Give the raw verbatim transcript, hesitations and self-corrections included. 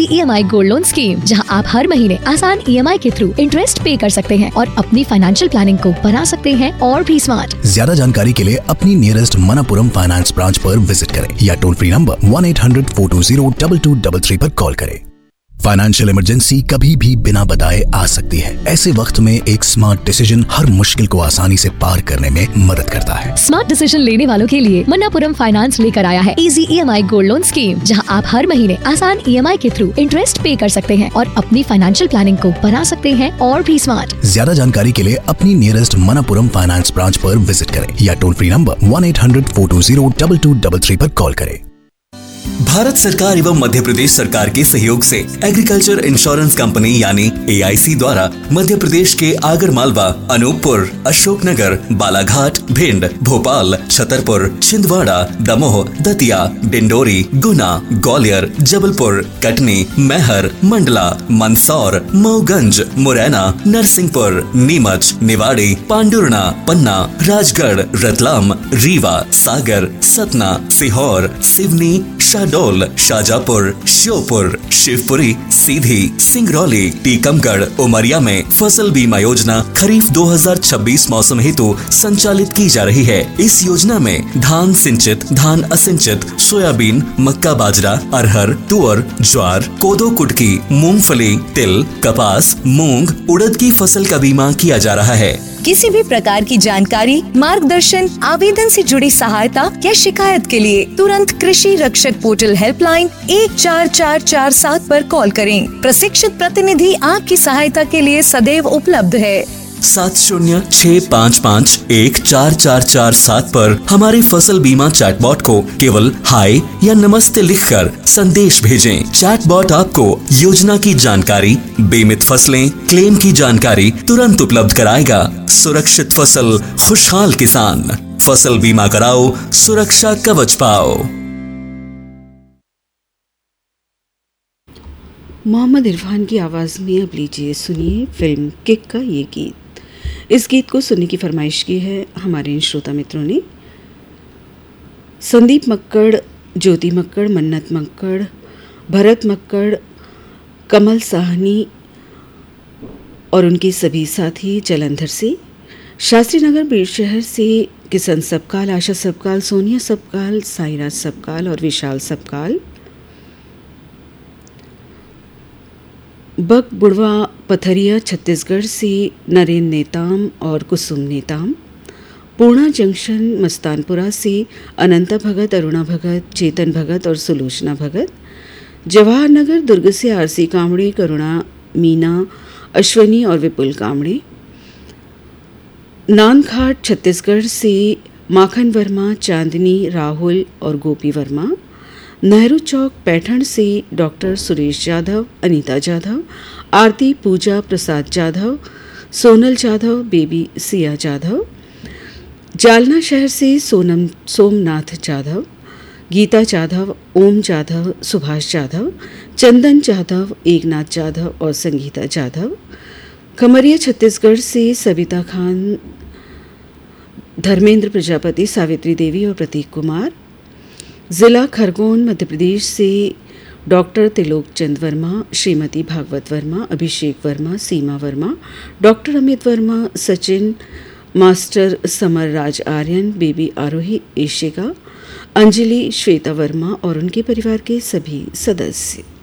E M आई gold loan scheme, जहां आप हर महीने आसान ई एम आई के थ्रू इंटरेस्ट पे कर सकते हैं और अपनी फाइनेंशियल प्लानिंग को बना सकते हैं और भी स्मार्ट। ज्यादा जानकारी के लिए अपनी नियरेस्ट मनपुरम फाइनेंस ब्रांच पर विजिट करें या toll free number one eight hundred four to zero double two double three पर कॉल करें। फाइनेंशियल इमरजेंसी कभी भी बिना बताए आ सकती है। ऐसे वक्त में एक स्मार्ट डिसीजन हर मुश्किल को आसानी से पार करने में मदद करता है। स्मार्ट डिसीजन लेने वालों के लिए मन्नापुरम फाइनेंस लेकर आया है इजी ई एम आई गोल्ड लोन स्कीम, जहां आप हर महीने आसान ई एम आई के थ्रू इंटरेस्ट पे कर सकते हैं और अपनी फाइनेंशियल प्लानिंग को बना सकते हैं और भी स्मार्ट। ज्यादा जानकारी के लिए अपनी नियरेस्ट मन्नापुरम फाइनेंस ब्रांच पर विजिट करें या toll free number one eight hundred four to zero double two double three पर कॉल करें। भारत सरकार एवं मध्य प्रदेश सरकार के सहयोग से एग्रीकल्चर इंश्योरेंस कंपनी यानी ए आई सी द्वारा मध्य प्रदेश के आगर मालवा, अनूपपुर, अशोकनगर, बालाघाट, भिंड, भोपाल, छतरपुर, छिंदवाड़ा, दमोह, दतिया, डिंडोरी, गुना, ग्वालियर, जबलपुर, कटनी, मैहर, मंडला, मंदसौर, मऊगंज, मुरैना, नरसिंहपुर, नीमच, निवाड़ी, पांडुरना, पन्ना, राजगढ़, रतलाम, रीवा, सागर, सतना, सीहोर, सिवनी, शाहडोल, शाजापुर, श्योपुर, शिवपुरी, सीधी, सिंगरौली, टीकमगढ़, उमरिया में फसल बीमा योजना खरीफ दो हज़ार छब्बीस मौसम हेतु संचालित की जा रही है। इस योजना में धान सिंचित, धान असिंचित, सोयाबीन, मक्का, बाजरा, अरहर, तुअर, ज्वार, कोदो, कुटकी, मूंगफली, तिल, कपास, मूंग, उड़द की फसल का बीमा किया जा रहा है। किसी भी प्रकार की जानकारी, मार्गदर्शन, आवेदन से जुड़ी सहायता या शिकायत के लिए तुरंत कृषि रक्षक पोर्टल हेल्पलाइन एक चार चार चार सात पर कॉल करें। प्रशिक्षित प्रतिनिधि आपकी सहायता के लिए सदैव उपलब्ध है। सात शून्य छह पाँच पाँच एक चार चार चार सात पर हमारे फसल बीमा चैटबॉट को केवल हाय या नमस्ते लिखकर संदेश भेजें। चैटबॉट आपको योजना की जानकारी, बीमित फसलें, क्लेम की जानकारी तुरंत उपलब्ध कराएगा। सुरक्षित फसल, खुशहाल किसान। फसल बीमा कराओ, सुरक्षा कवच पाओ। मोहम्मद इरफान की आवाज़ में अब लीजिए सुनिए फिल्म किक का ये गीत। इस गीत को सुनने की फरमाइश की है हमारे इन श्रोता मित्रों ने। संदीप मक्कड़, ज्योति मक्कड़, मन्नत मक्कड़, भरत मक्कड़, कमल साहनी और उनके सभी साथी जलंधर से, शास्त्री नगर बीर शहर से किशन सबकाल, आशा सबकाल, सोनिया सबकाल, साईराज सबकाल और विशाल सबकाल, बग बुढ़वा पथरिया छत्तीसगढ़ से नरेंद्र नेताम और कुसुम नेताम, पूर्णा जंक्शन मस्तानपुरा से अनंता भगत, अरुणा भगत, चेतन भगत और सुलोचना भगत, जवाहर नगर दुर्ग से आरसी कामड़े, करुणा, मीना, अश्वनी और विपुल कामड़े, नानघाट छत्तीसगढ़ से माखन वर्मा, चांदनी, राहुल और गोपी वर्मा, नेहरू चौक पैठण से डॉक्टर सुरेश यादव, अनीता जाधव, आरती, पूजा, प्रसाद जाधव, सोनल जाधव, बेबी सिया जाधव, जालना शहर से सोनम सोमनाथ जाधव, गीता जाधव, ओम जाधव, सुभाष जाधव, चंदन जाधव, एकनाथ जाधव और संगीता जाधव, खमरिया छत्तीसगढ़ से सविता खान, धर्मेंद्र प्रजापति, सावित्री देवी और प्रतीक कुमार, ज़िला खरगोन मध्य प्रदेश से डॉक्टर तिलोक चंद वर्मा, श्रीमती भागवत वर्मा, अभिषेक वर्मा, सीमा Verma, doctor Amit Verma, Sachin, master summer राज आर्यन, बेबी आरोही एशिका, अंजलि, श्वेता वर्मा और उनके परिवार के सभी सदस्य।